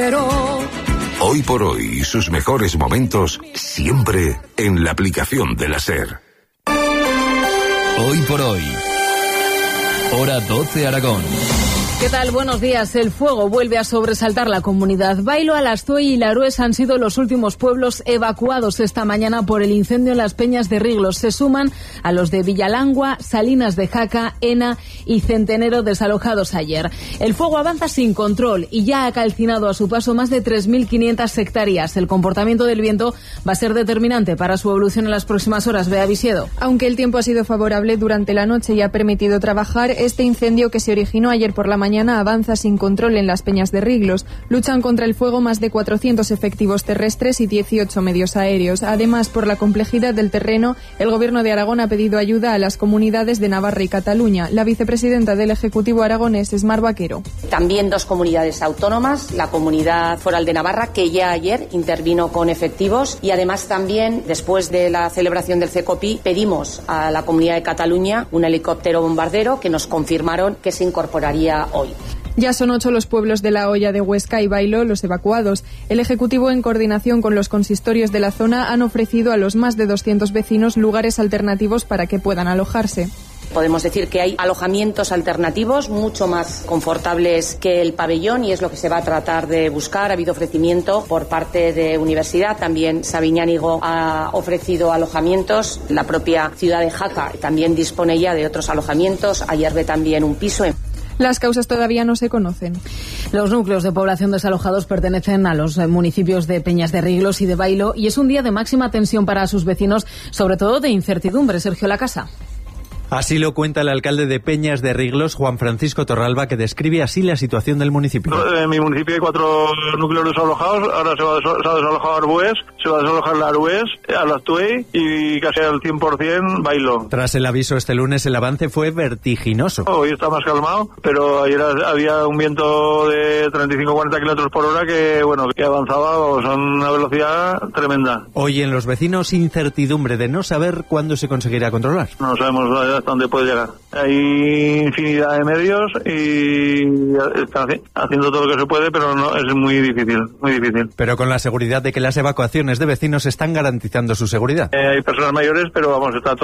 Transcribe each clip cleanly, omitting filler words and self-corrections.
quiero. Hoy por hoy, sus mejores momentos siempre en la aplicación de la SER. Hoy por hoy. Hora 12 Aragón. ¿Qué tal? Buenos días. El fuego vuelve a sobresaltar la comunidad. Bailo, Alastoy y Larués han sido los últimos pueblos evacuados esta mañana por el incendio en las Peñas de Riglos. Se suman a los de Villalangua, Salinas de Jaca, Ena y Centenero, desalojados ayer. El fuego avanza sin control y ya ha calcinado a su paso más de 3.500 hectáreas. El comportamiento del viento va a ser determinante para su evolución en las próximas horas. Bea Visiedo. Aunque el tiempo ha sido favorable durante la noche y ha permitido trabajar, este incendio que se originó ayer por la mañana avanza sin control en las Peñas de Riglos. Luchan contra el fuego más de 400 efectivos terrestres y 18 medios aéreos. Además, por la complejidad del terreno, el Gobierno de Aragón ha pedido ayuda a las comunidades de Navarra y Cataluña. La vicepresidenta del Ejecutivo aragonés es Mar Vaquero. También dos comunidades autónomas, la Comunidad Foral de Navarra, que ya ayer intervino con efectivos, y además también, después de la celebración del CECOPI, pedimos a la Comunidad de Cataluña un helicóptero bombardero que nos confirmaron que se incorporaría hoy. Ya son 8 los pueblos de La Hoya, de Huesca y Bailo los evacuados. El Ejecutivo, en coordinación con los consistorios de la zona, han ofrecido a los más de 200 vecinos lugares alternativos para que puedan alojarse. Podemos decir que hay alojamientos alternativos mucho más confortables que el pabellón y es lo que se va a tratar de buscar. Ha habido ofrecimiento por parte de Universidad, también Sabiñánigo ha ofrecido alojamientos, la propia ciudad de Jaca también dispone ya de otros alojamientos, Ayerbe también un piso. Las causas todavía no se conocen. Los núcleos de población desalojados pertenecen a los municipios de Peñas de Riglos y de Bailo y es un día de máxima tensión para sus vecinos, sobre todo de incertidumbre. Sergio Lacasa. Así lo cuenta el alcalde de Peñas de Riglos, Juan Francisco Torralba, que describe así la situación del municipio. En mi municipio hay 4 núcleos desalojados, ahora se ha desalojado Arbués, se va a desalojar la Arués, Alastuey y casi al 100% Bailo. Tras el aviso este lunes, el avance fue vertiginoso. Hoy está más calmado, pero ayer había un viento de 35-40 kilómetros por hora que avanzaba a una velocidad tremenda. Hoy en los vecinos, incertidumbre de no saber cuándo se conseguirá controlar. No sabemos hasta dónde puede llegar. Hay infinidad de medios y están haciendo todo lo que se puede, pero no es muy difícil. Pero con la seguridad de que las evacuaciones de vecinos están garantizando su seguridad. Hay personas mayores, pero está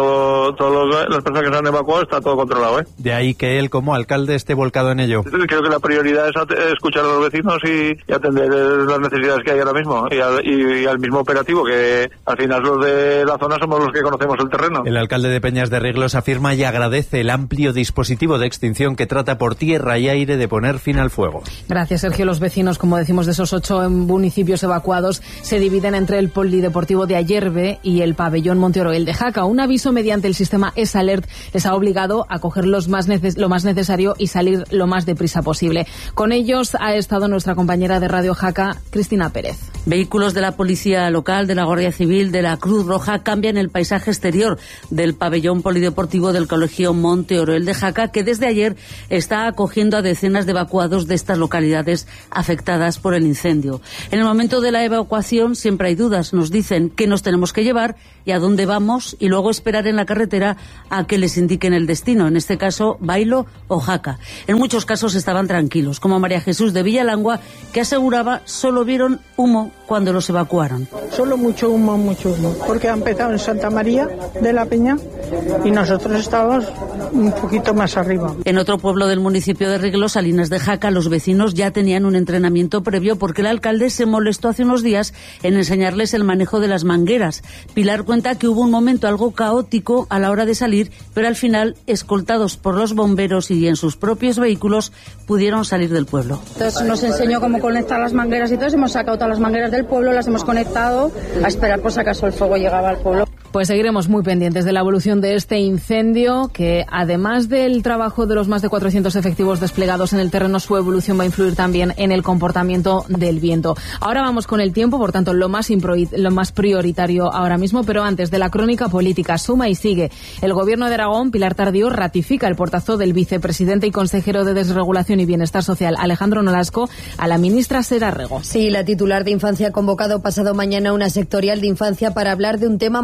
las personas que se han evacuado está todo controlado. De ahí que él, como alcalde, esté volcado en ello. Creo que la prioridad es escuchar a los vecinos y atender las necesidades que hay ahora mismo y al mismo operativo, que al final los de la zona somos los que conocemos el terreno. El alcalde de Peñas de Riglos afirma y agradece el amplio dispositivo de extinción que trata por tierra y aire de poner fin al fuego. Gracias, Sergio. Los vecinos, como decimos, de esos 8 municipios evacuados se dividen entre el polideportivo de Ayerbe y el pabellón Monte Oroel de Jaca. Un aviso mediante el sistema S-Alert les ha obligado a coger lo más necesario y salir lo más deprisa posible. Con ellos ha estado nuestra compañera de Radio Jaca, Cristina Pérez. Vehículos de la policía local, de la Guardia Civil, de la Cruz Roja cambian el paisaje exterior del pabellón polideportivo del Colegio Monte Oroel de Jaca, que desde ayer está acogiendo a decenas de evacuados de estas localidades afectadas por el incendio. En el momento de la evacuación siempre hay dudas. Nos dicen qué nos tenemos que llevar y a dónde vamos y luego esperar en la carretera a que les indiquen el destino, en este caso Bailo o Jaca. En muchos casos estaban tranquilos, como María Jesús de Villalangua, que aseguraba solo vieron humo cuando los evacuaron. Solo mucho humo, porque ha empezado en Santa María de la Peña y nosotros estábamos un poquito más arriba. En otro pueblo del municipio de Riglos, Salinas de Jaca, los vecinos ya tenían un entrenamiento previo porque el alcalde se molestó hace unos días en enseñarles el manejo de las mangueras. Pilar cuenta que hubo un momento algo caótico a la hora de salir, pero al final, escoltados por los bomberos y en sus propios vehículos, pudieron salir del pueblo. Entonces nos enseñó cómo conectar las mangueras y todo, hemos sacado todas las mangueras del pueblo, las hemos conectado a esperar por si acaso el fuego llegaba al pueblo. Pues seguiremos muy pendientes de la evolución de este incendio, que además del trabajo de los más de 400 efectivos desplegados en el terreno, su evolución va a influir también en el comportamiento del viento. Ahora vamos con el tiempo, por tanto, lo más prioritario ahora mismo, pero antes de la crónica política, suma y sigue. El Gobierno de Aragón, Pilar Tardío, ratifica el portazo del vicepresidente y consejero de Desregulación y Bienestar Social, Alejandro Nolasco, a la ministra Sera Rego. Sí, la titular de Infancia ha convocado pasado mañana una sectorial de infancia para hablar de un tema mollar,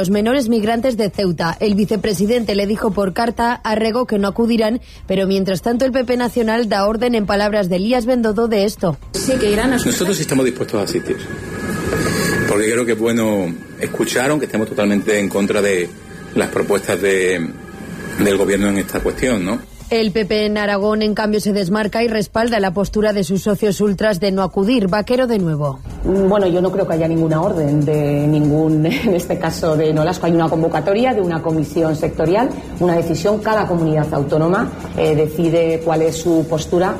los menores migrantes de Ceuta. El vicepresidente le dijo por carta a Rego que no acudirán, pero mientras tanto el PP Nacional da orden, en palabras de Elías Bendodo, de esto. Sí, que irán a... Nosotros estamos dispuestos a asistir, porque creo que es bueno escuchar, aunque estemos totalmente en contra de las propuestas del gobierno en esta cuestión, ¿no? El PP en Aragón, en cambio, se desmarca y respalda la postura de sus socios ultras de no acudir. Vaquero, de nuevo. Bueno, yo no creo que haya ninguna orden de ningún, en este caso de Nolasco. Hay una convocatoria de una comisión sectorial, una decisión. Cada comunidad autónoma decide cuál es su postura.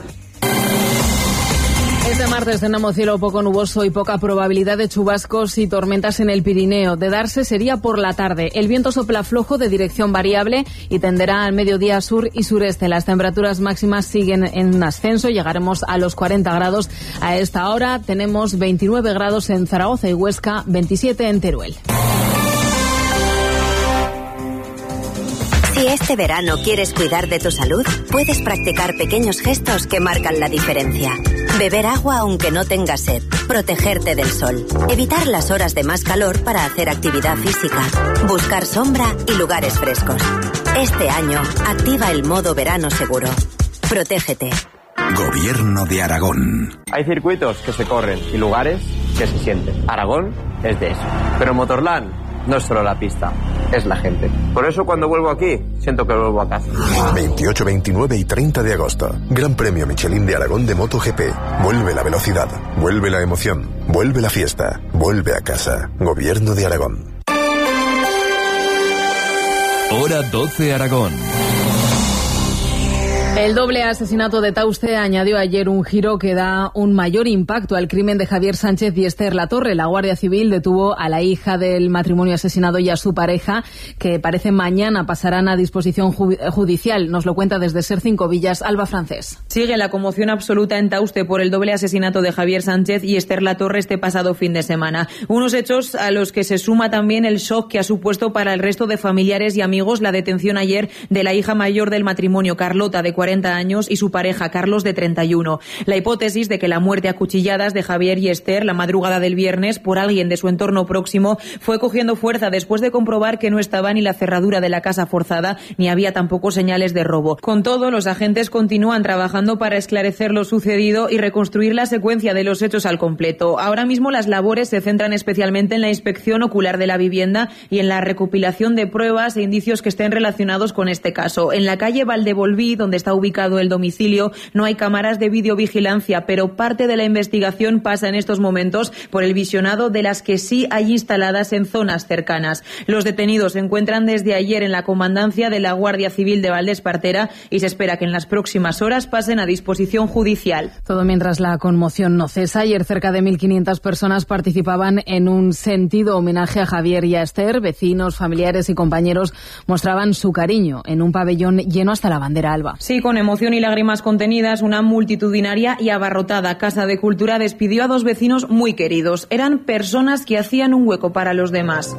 Este martes tenemos cielo poco nuboso y poca probabilidad de chubascos y tormentas en el Pirineo. De darse sería por la tarde. El viento sopla flojo de dirección variable y tenderá al mediodía sur y sureste. Las temperaturas máximas siguen en ascenso. Llegaremos a los 40 grados a esta hora. Tenemos 29 grados en Zaragoza y Huesca, 27 en Teruel. Si este verano quieres cuidar de tu salud, puedes practicar pequeños gestos que marcan la diferencia. Beber agua aunque no tengas sed, protegerte del sol, evitar las horas de más calor para hacer actividad física, buscar sombra y lugares frescos. Este año, activa el modo verano seguro. Protégete. Gobierno de Aragón. Hay circuitos que se corren y lugares que se sienten. Aragón es de eso. Pero Motorland no es solo la pista, es la gente. Por eso cuando vuelvo aquí, siento que vuelvo a casa. 28, 29 y 30 de agosto. Gran Premio Michelin de Aragón de MotoGP. Vuelve la velocidad, vuelve la emoción, vuelve la fiesta, vuelve a casa. Gobierno de Aragón. Hora 12 Aragón. El doble asesinato de Tauste añadió ayer un giro que da un mayor impacto al crimen de Javier Sánchez y Esther Latorre. La Guardia Civil detuvo a la hija del matrimonio asesinado y a su pareja, que parece mañana pasarán a disposición judicial. Nos lo cuenta desde Ser 5 Villas, Alba Francés. Sigue la conmoción absoluta en Tauste por el doble asesinato de Javier Sánchez y Esther Latorre este pasado fin de semana. Unos hechos a los que se suma también el shock que ha supuesto para el resto de familiares y amigos la detención ayer de la hija mayor del matrimonio, Carlota, de 40 años, y su pareja, Carlos, de 31. La hipótesis de que la muerte a cuchilladas de Javier y Esther la madrugada del viernes por alguien de su entorno próximo fue cogiendo fuerza después de comprobar que no estaba ni la cerradura de la casa forzada ni había tampoco señales de robo. Con todo, los agentes continúan trabajando para esclarecer lo sucedido y reconstruir la secuencia de los hechos al completo. Ahora mismo las labores se centran especialmente en la inspección ocular de la vivienda y en la recopilación de pruebas e indicios que estén relacionados con este caso. En la calle Valdevolví, donde está ubicado el domicilio, no hay cámaras de videovigilancia, pero parte de la investigación pasa en estos momentos por el visionado de las que sí hay instaladas en zonas cercanas. Los detenidos se encuentran desde ayer en la comandancia de la Guardia Civil de Valdespartera y se espera que en las próximas horas pasen a disposición judicial. Todo mientras la conmoción no cesa. Ayer cerca de 1.500 personas participaban en un sentido homenaje a Javier y a Esther. Vecinos, familiares y compañeros mostraban su cariño en un pabellón lleno hasta la bandera alba. Sí, con emoción y lágrimas contenidas, una multitudinaria y abarrotada Casa de Cultura despidió a dos vecinos muy queridos. Eran personas que hacían un hueco para los demás.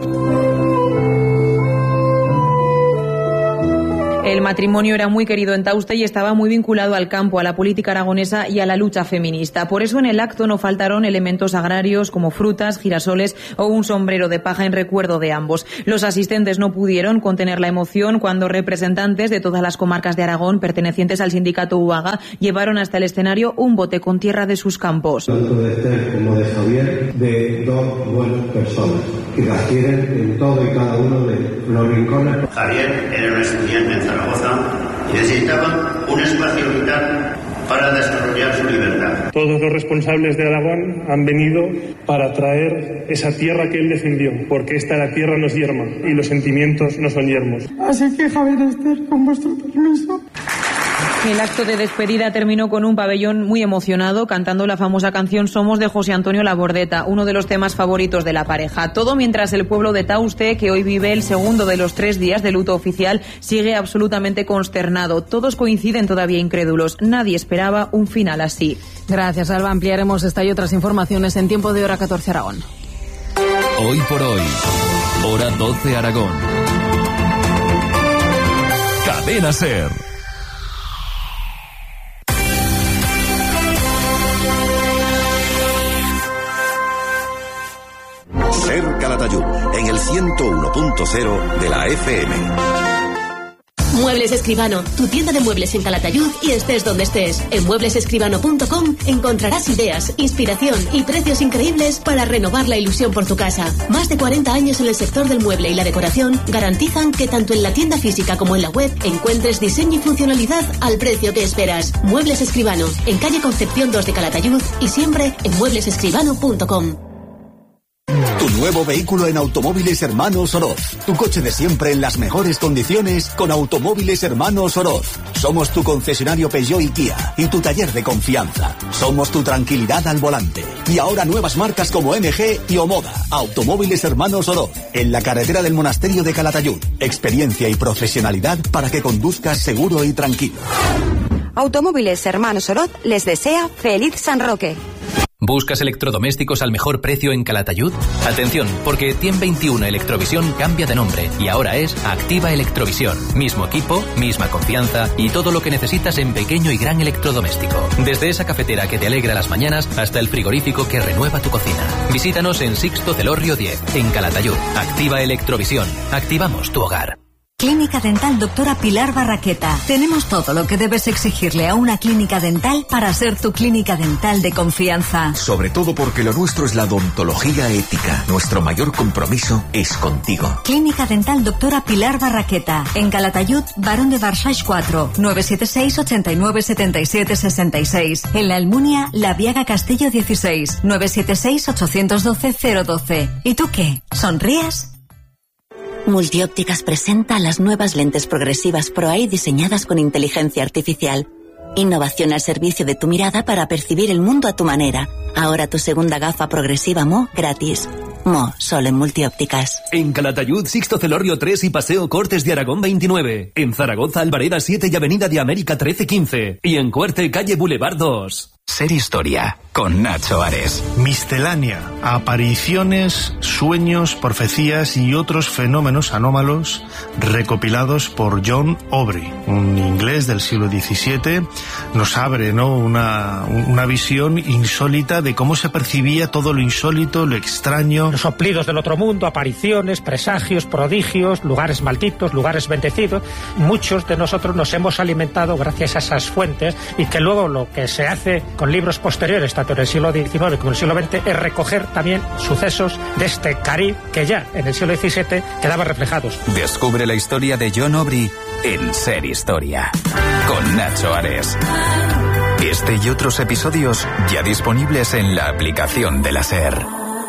El matrimonio era muy querido en Tauste y estaba muy vinculado al campo, a la política aragonesa y a la lucha feminista. Por eso en el acto no faltaron elementos agrarios como frutas, girasoles o un sombrero de paja en recuerdo de ambos. Los asistentes no pudieron contener la emoción cuando representantes de todas las comarcas de Aragón pertenecientes al sindicato UAGA llevaron hasta el escenario un bote con tierra de sus campos. Tanto de Esther como de Javier, de dos buenas personas que las quieren en todo y cada uno de los rincones. Javier era un estudiante en Zaragoza y necesitaba un espacio vital para desarrollar su libertad. Todos los responsables de Aragón han venido para traer esa tierra que él defendió, porque la tierra no es yerma y los sentimientos no son yermos. Así que Javier y Esther, con vuestro permiso. El acto de despedida terminó con un pabellón muy emocionado cantando la famosa canción Somos de José Antonio Labordeta, uno de los temas favoritos de la pareja. Todo mientras el pueblo de Tauste, que hoy vive el segundo de los 3 días de luto oficial, sigue absolutamente consternado. Todos coinciden todavía incrédulos. Nadie esperaba un final así. Gracias, Alba. Ampliaremos esta y otras informaciones en Tiempo de Hora 14 Aragón. Hoy por hoy, Hora 12 Aragón. Cadena Ser. Ser cada Calatayud, en el 101.0 de la FM. Muebles Escribano, tu tienda de muebles en Calatayud y estés donde estés. En mueblesescribano.com encontrarás ideas, inspiración y precios increíbles para renovar la ilusión por tu casa. Más de 40 años en el sector del mueble y la decoración garantizan que tanto en la tienda física como en la web encuentres diseño y funcionalidad al precio que esperas. Muebles Escribano, en calle Concepción 2 de Calatayud y siempre en mueblesescribano.com. Tu nuevo vehículo en Automóviles Hermanos Oroz. Tu coche de siempre en las mejores condiciones con Automóviles Hermanos Oroz. Somos tu concesionario Peugeot y Kia y tu taller de confianza. Somos tu tranquilidad al volante. Y ahora nuevas marcas como MG y Omoda. Automóviles Hermanos Oroz. En la carretera del Monasterio de Calatayud. Experiencia y profesionalidad para que conduzcas seguro y tranquilo. Automóviles Hermanos Oroz les desea feliz San Roque. ¿Buscas electrodomésticos al mejor precio en Calatayud? Atención, porque TIEM 21 Electrovisión cambia de nombre y ahora es Activa Electrovisión. Mismo equipo, misma confianza y todo lo que necesitas en pequeño y gran electrodoméstico. Desde esa cafetera que te alegra las mañanas hasta el frigorífico que renueva tu cocina. Visítanos en Sixto Celorrio 10, en Calatayud. Activa Electrovisión. Activamos tu hogar. Clínica Dental Doctora Pilar Barraqueta. Tenemos todo lo que debes exigirle a una clínica dental para ser tu clínica dental de confianza. Sobre todo porque lo nuestro es la odontología ética. Nuestro mayor compromiso es contigo. Clínica Dental Doctora Pilar Barraqueta. En Calatayud, Barón de Barsach 4, 976 89 77 66. En La Almunia, La Viaga Castillo 16, 976 812 012. ¿Y tú qué? ¿Sonríes? Multiópticas presenta las nuevas lentes progresivas ProEye diseñadas con inteligencia artificial. Innovación al servicio de tu mirada para percibir el mundo a tu manera. Ahora tu segunda gafa progresiva Mo gratis. Mo, solo en Multiópticas. En Calatayud, Sixto Celorrio 3 y Paseo Cortes de Aragón 29. En Zaragoza, Albareda 7 y Avenida de América 13-15. Y en Cuerte, calle Boulevard 2. Ser Historia, con Nacho Ares. Miscelánea, apariciones, sueños, profecías y otros fenómenos anómalos recopilados por John Aubrey, un inglés del siglo XVII. Nos abre, ¿no?, una visión insólita de cómo se percibía todo lo insólito, lo extraño. Los soplidos del otro mundo, apariciones, presagios, prodigios, lugares malditos, lugares bendecidos. Muchos de nosotros nos hemos alimentado gracias a esas fuentes y que luego lo que se hace con libros posteriores, tanto en el siglo XIX como en el siglo XX, es recoger también sucesos de este Caribe que ya en el siglo XVII quedaban reflejados. Descubre la historia de John Aubrey en Ser Historia, con Nacho Ares. Este y otros episodios ya disponibles en la aplicación de la SER.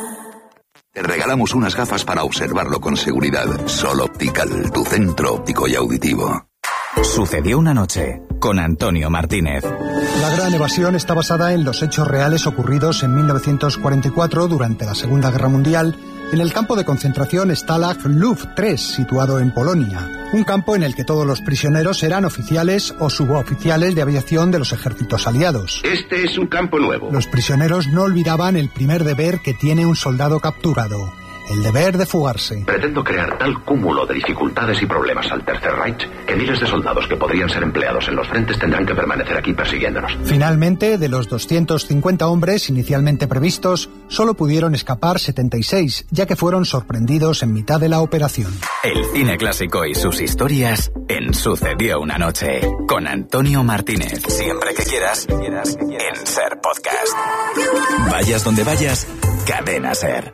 Te regalamos unas gafas para observarlo con seguridad. Sol Optical, tu centro óptico y auditivo. Sucedió una noche, con Antonio Martínez. La Gran Evasión está basada en los hechos reales ocurridos en 1944 durante la Segunda Guerra Mundial en el campo de concentración Stalag Luft 3, situado en Polonia. Un campo en el que todos los prisioneros eran oficiales o suboficiales de aviación de los ejércitos aliados. Este es un campo nuevo. Los prisioneros no olvidaban el primer deber que tiene un soldado capturado: el deber de fugarse. Pretendo crear tal cúmulo de dificultades y problemas al Tercer Reich que miles de soldados que podrían ser empleados en los frentes tendrán que permanecer aquí persiguiéndonos. Finalmente, de los 250 hombres inicialmente previstos, solo pudieron escapar 76, ya que fueron sorprendidos en mitad de la operación. El cine clásico y sus historias en Sucedió una noche, con Antonio Martínez. Siempre que quieras, en SER Podcast. Vayas donde vayas, Cadena SER.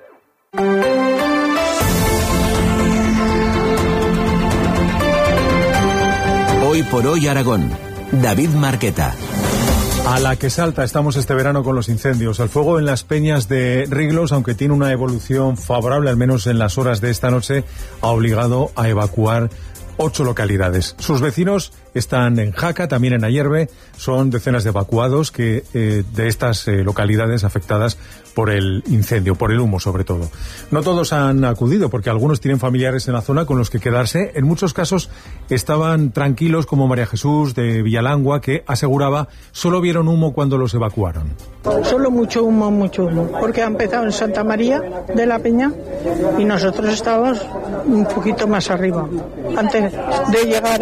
Hoy por hoy Aragón. David Marqueta. A la que salta estamos este verano con los incendios. El fuego en las peñas de Riglos, aunque tiene una evolución favorable, al menos en las horas de esta noche, ha obligado a evacuar 8 localidades. Sus vecinos están en Jaca, también en Ayerbe. Son decenas de evacuados que de estas localidades afectadas por el incendio, por el humo sobre todo. No todos han acudido porque algunos tienen familiares en la zona con los que quedarse. En muchos casos estaban tranquilos, como María Jesús de Villalangua, que aseguraba solo vieron humo cuando los evacuaron. Solo mucho humo, porque ha empezado en Santa María de la Peña y nosotros estábamos un poquito más arriba, antes de llegar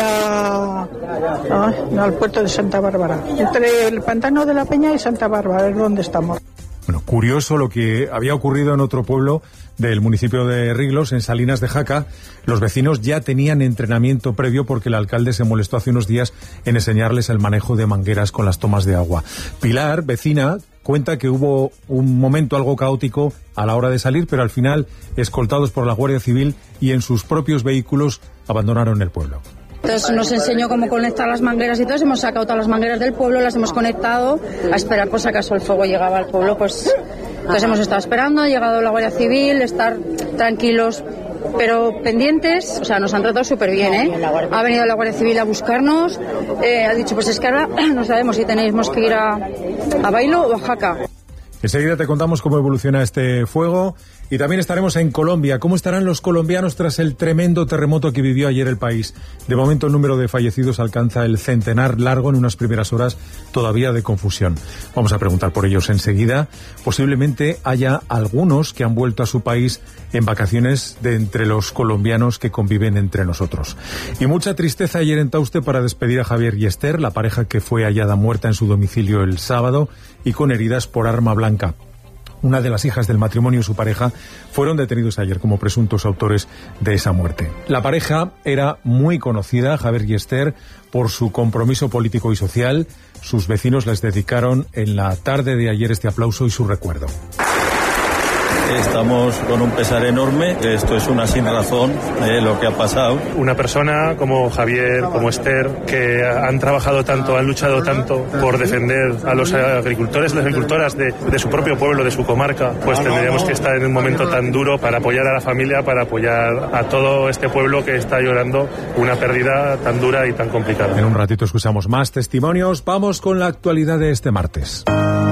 al puerto de Santa Bárbara. Entre el pantano de la Peña y Santa Bárbara es donde estamos. Bueno, curioso lo que había ocurrido en otro pueblo del municipio de Riglos, en Salinas de Jaca. Los vecinos ya tenían entrenamiento previo porque el alcalde se molestó hace unos días en enseñarles el manejo de mangueras con las tomas de agua. Pilar, vecina, cuenta que hubo un momento algo caótico a la hora de salir, pero al final, escoltados por la Guardia Civil y en sus propios vehículos, abandonaron el pueblo. Entonces nos enseñó cómo conectar las mangueras y todo, hemos sacado todas las mangueras del pueblo, las hemos conectado a esperar pues acaso el fuego llegaba al pueblo, pues entonces hemos estado esperando, ha llegado la Guardia Civil, estar tranquilos pero pendientes, o sea, nos han tratado súper bien, ¿eh? Ha venido la Guardia Civil a buscarnos, ha dicho pues es que ahora no sabemos si tenemos que ir a Bailo o a Jaca. Enseguida te contamos cómo evoluciona este fuego y también estaremos en Colombia. ¿Cómo estarán los colombianos tras el tremendo terremoto que vivió ayer el país? De momento el número de fallecidos alcanza el centenar largo en unas primeras horas todavía de confusión. Vamos a preguntar por ellos enseguida. Posiblemente haya algunos que han vuelto a su país en vacaciones de entre los colombianos que conviven entre nosotros. Y mucha tristeza ayer en Tauste para despedir a Javier y Esther, la pareja que fue hallada muerta en su domicilio el sábado y con heridas por arma blanca. Una de las hijas del matrimonio y su pareja fueron detenidos ayer como presuntos autores de esa muerte. La pareja era muy conocida, Javier y Esther, por su compromiso político y social. Sus vecinos les dedicaron en la tarde de ayer este aplauso y su recuerdo. Estamos con un pesar enorme, esto es una sin razón, lo que ha pasado. Una persona como Javier, como Esther, que han trabajado tanto, han luchado tanto por defender a los agricultores, las agricultoras de su propio pueblo, de su comarca, pues tendríamos que estar en un momento tan duro para apoyar a la familia, para apoyar a todo este pueblo que está llorando una pérdida tan dura y tan complicada. En un ratito escuchamos más testimonios, vamos con la actualidad de este martes.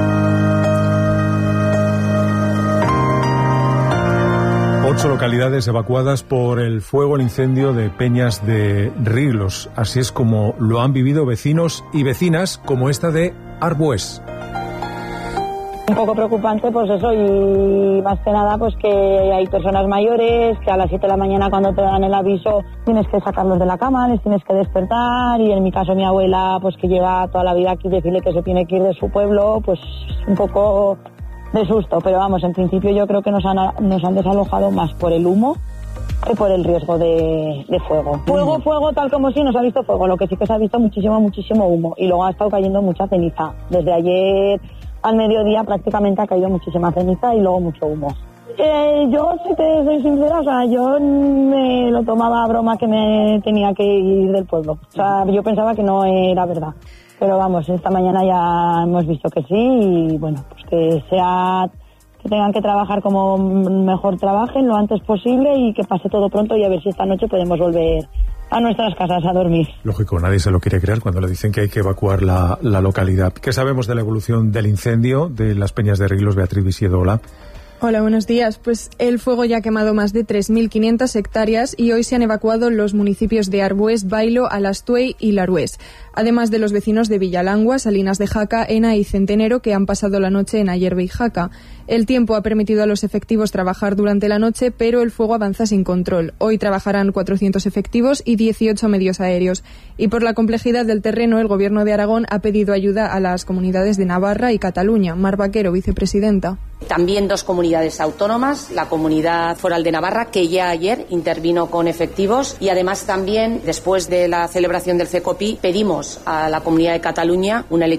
8 localidades evacuadas por el fuego, el incendio de Peñas de Riglos. Así es como lo han vivido vecinos y vecinas como esta de Arbués. Un poco preocupante, pues eso, y más que nada, pues que hay personas mayores que a las 7 de la mañana cuando te dan el aviso tienes que sacarlos de la cama, les tienes que despertar, y en mi caso mi abuela, pues que lleva toda la vida aquí, decirle que se tiene que ir de su pueblo, pues un poco de susto, pero vamos, en principio yo creo que nos han desalojado más por el humo que por el riesgo de fuego. Fuego, tal como sí, no se ha visto fuego, lo que sí que se ha visto muchísimo humo, y luego ha estado cayendo mucha ceniza. Desde ayer al mediodía prácticamente ha caído muchísima ceniza y luego mucho humo. Yo, si te soy sincera, o sea, yo me lo tomaba a broma que me tenía que ir del pueblo. O sea, yo pensaba que no era verdad. Pero vamos, esta mañana ya hemos visto que sí, y bueno, pues que tengan que trabajar como mejor trabajen lo antes posible y que pase todo pronto, y a ver si esta noche podemos volver a nuestras casas a dormir. Lógico, nadie se lo quiere creer cuando le dicen que hay que evacuar la localidad. ¿Qué sabemos de la evolución del incendio de las Peñas de Riglos? Beatriz Visiedo, hola. Hola, buenos días. Pues el fuego ya ha quemado más de 3.500 hectáreas y hoy se han evacuado los municipios de Arbués, Bailo, Alastuey y Larués, además de los vecinos de Villalangua, Salinas de Jaca, Ena y Centenero, que han pasado la noche en Ayerbe y Jaca. El tiempo ha permitido a los efectivos trabajar durante la noche, pero el fuego avanza sin control. Hoy trabajarán 400 efectivos y 18 medios aéreos. Y por la complejidad del terreno, el Gobierno de Aragón ha pedido ayuda a las comunidades de Navarra y Cataluña. Mar Vaquero, vicepresidenta. También 2 comunidades autónomas, la Comunidad Foral de Navarra, que ya ayer intervino con efectivos, y además también, después de la celebración del CECOPI, pedimos a la Comunidad de Cataluña una